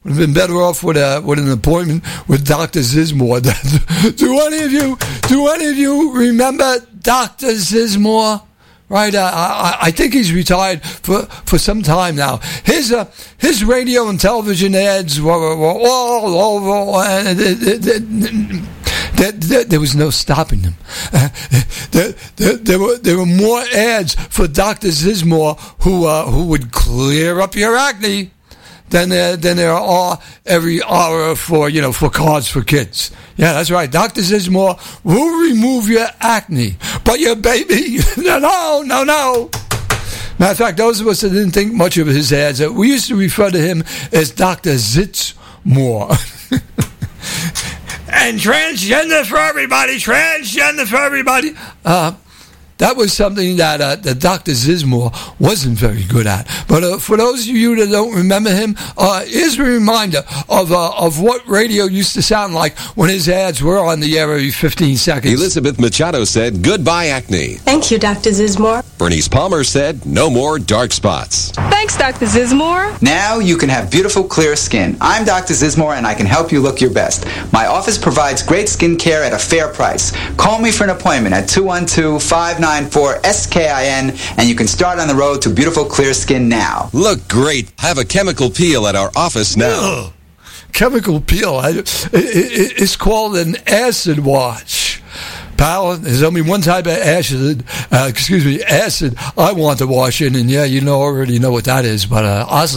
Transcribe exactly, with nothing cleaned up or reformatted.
would have been better off with a with an appointment with Doctor Zizmore. do any of you do any of you remember Doctor Zizmore? Right, uh, I, I think he's retired for, for some time now. His uh, his radio and television ads were, were all over, and there, there, there was no stopping them. Uh, there, there, there were there were more ads for Doctor Zizmore, who uh, who would clear up your acne, than there than there are every hour for you know for cards for kids. Yeah, that's right. Doctor Zizmore will remove your acne, but your baby, no, no, no, no. Matter of fact, those of us that didn't think much of his ads, uh, we used to refer to him as Doctor Zitzmore. And transgender for everybody, transgender for everybody. Uh, That was something that uh, that Doctor Zizmore wasn't very good at. But uh, for those of you that don't remember him, uh, here's a reminder of uh, of what radio used to sound like when his ads were on the air every fifteen seconds. Elizabeth Machado said, "Goodbye, acne." Thank you, Doctor Zizmore. Bernice Palmer said, "No more dark spots." Thanks, Doctor Zizmore. Now you can have beautiful, clear skin. I'm Doctor Zizmore, and I can help you look your best. My office provides great skin care at a fair price. Call me for an appointment at two one two, five nine four, S K I N, and you can start on the road to beautiful, clear skin now. Look great. Have a chemical peel at our office now. Ugh. Chemical peel. I, it, it, it's called an acid wash. Pal, there's only one type of acid, uh, excuse me, acid I want to wash in, and yeah, you know already know what that is, but uh,